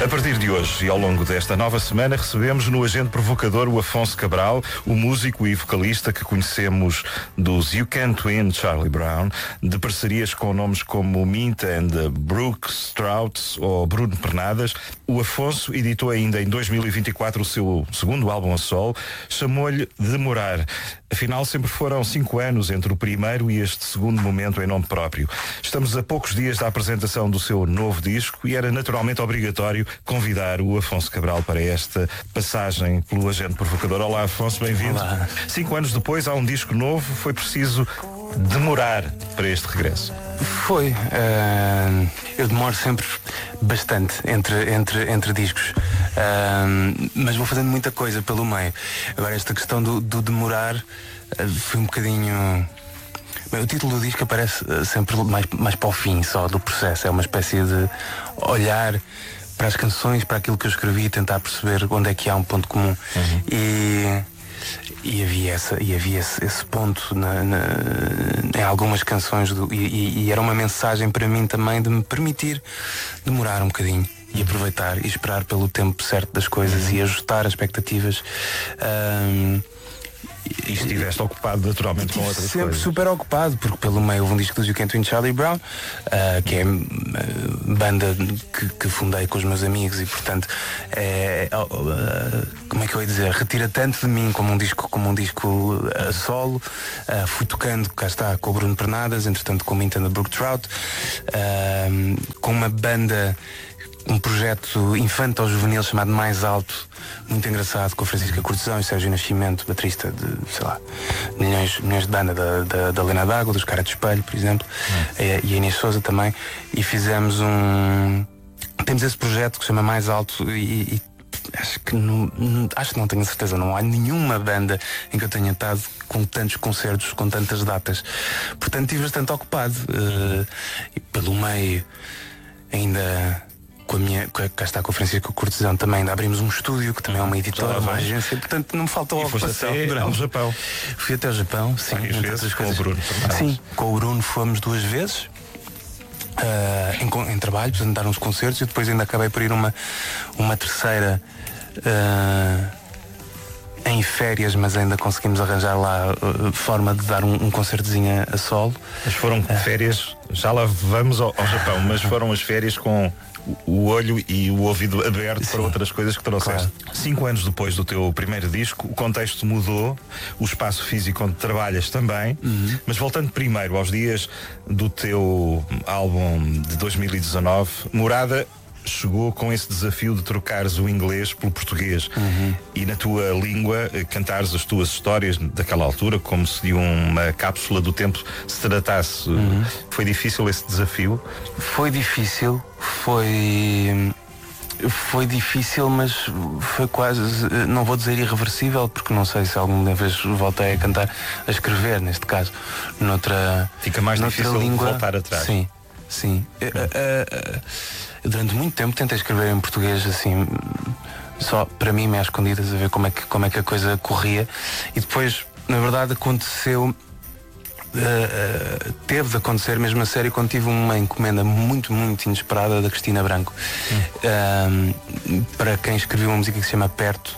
A partir de hoje e ao longo desta nova semana recebemos no Agente Provocador o Afonso Cabral, o músico e vocalista que conhecemos dos You Can't Win Charlie Brown, de parcerias com nomes como Mint and Brooks Strauss ou Bruno Pernadas. O Afonso editou ainda em 2024 o seu segundo álbum a solo, chamou-lhe Demorar. Afinal, sempre foram 5 anos entre o primeiro e este segundo momento em nome próprio. Estamos a poucos dias da apresentação do seu novo disco e era naturalmente obrigatório convidar o Afonso Cabral para esta passagem pelo Agente Provocador. Olá, Afonso, bem-vindo. Olá. 5 anos depois há um disco novo, foi preciso demorar para este regresso. Foi. Eu demoro sempre bastante entre discos, mas vou fazendo muita coisa pelo meio. Agora, esta questão do demorar foi um bocadinho... O título do disco aparece sempre mais para o fim só do processo. É uma espécie de olhar para as canções, para aquilo que eu escrevi e tentar perceber onde é que há um ponto comum. E havia esse ponto em algumas canções e era uma mensagem para mim também de me permitir demorar um bocadinho e aproveitar e esperar pelo tempo certo das coisas e ajustar as expectativas. E estiveste ocupado naturalmente com outras sempre coisas. Super ocupado, porque pelo meio houve um disco dos You Can't Win Charlie Brown, que é banda que fundei com os meus amigos e portanto como é que eu ia dizer, retira tanto de mim como um disco a solo. Fui tocando, cá está, com o Bruno Pernadas, entretanto com o Mint and the Brook Trout, com uma banda, um projeto infanto-juvenil chamado Mais Alto, muito engraçado, com a Francisca Cortesão e Sérgio Nascimento, baterista de, sei lá, milhões de banda da Lena D'Água, dos Cara de Espelho, por exemplo, e a Inês Souza também, e fizemos temos esse projeto que se chama Mais Alto e acho que não tenho certeza, não há nenhuma banda em que eu tenha estado com tantos concertos, com tantas datas, portanto estive bastante ocupado, e pelo meio ainda... cá está, com a Francisco Cortesão também ainda abrimos um estúdio, que também é uma editora, uma agência, portanto não me faltou ocupação. Ao Japão. Fui até ao Japão, sim, vezes, com o Bruno também. Sim, com o Bruno fomos 2 vezes em trabalho, para dar uns concertos, e depois ainda acabei por ir uma terceira em férias, mas ainda conseguimos arranjar lá forma de dar um concertozinho a solo. Mas foram férias, já lá vamos ao Japão, mas foram as férias com o olho e o ouvido aberto para outras coisas que trouxeste. Claro. 5 anos depois do teu primeiro disco, o contexto mudou, o espaço físico onde trabalhas também, mas voltando primeiro aos dias do teu álbum de 2019, Morada chegou com esse desafio de trocares o inglês pelo português e na tua língua cantares as tuas histórias daquela altura, como se de uma cápsula do tempo se tratasse. Foi difícil esse desafio? Foi difícil, mas foi quase, não vou dizer irreversível, porque não sei se alguma vez voltei a cantar, a escrever, neste caso, Fica mais difícil língua. Voltar atrás. Sim. Durante muito tempo tentei escrever em português, assim, só para mim, às escondidas, a ver como é que a coisa corria. E depois, na verdade, aconteceu, teve de acontecer mesmo a sério, quando tive uma encomenda muito, muito inesperada da Cristina Branco, para quem escreveu uma música que se chama Perto.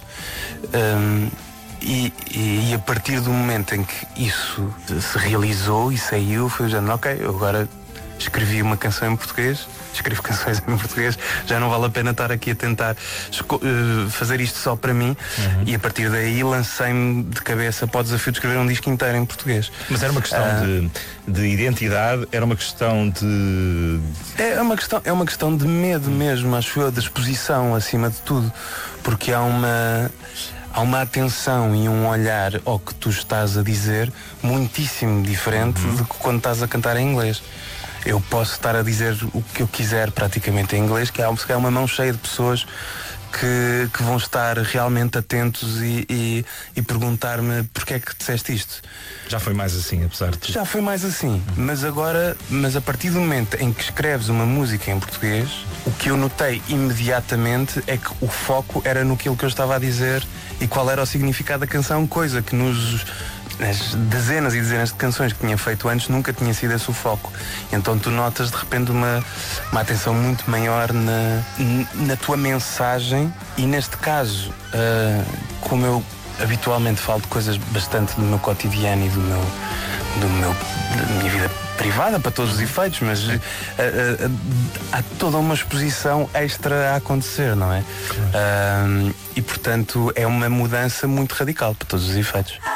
E a partir do momento em que isso se realizou e saiu, foi o género, ok, eu agora escrevi uma canção em português, escrevo canções em português, já não vale a pena estar aqui a tentar fazer isto só para mim. E a partir daí lancei-me de cabeça para o desafio de escrever um disco inteiro em português. Mas era uma questão de identidade, era uma questão de... É uma questão de medo mesmo, acho eu, de exposição acima de tudo, porque há uma atenção e um olhar ao que tu estás a dizer muitíssimo diferente do que quando estás a cantar em inglês. Eu posso estar a dizer o que eu quiser praticamente em inglês, que há uma mão cheia de pessoas que vão estar realmente atentos e perguntar-me porque é que disseste isto. Já foi mais assim, apesar de tudo. Já foi mais assim, mas a partir do momento em que escreves uma música em português, o que eu notei imediatamente é que o foco era naquilo que eu estava a dizer e qual era o significado da canção, coisa que nos as dezenas e dezenas de canções que tinha feito antes nunca tinha sido esse o foco. Então tu notas de repente uma atenção muito maior na tua mensagem, e neste caso, como eu habitualmente falo de coisas bastante do meu cotidiano e da minha vida privada para todos os efeitos, mas há toda uma exposição extra a acontecer, não é? E portanto é uma mudança muito radical para todos os efeitos.